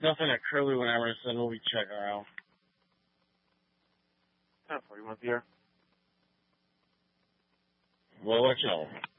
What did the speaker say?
Nothing at Curly when Emerson. We'll be checking around. 1041 here. We'll let you know.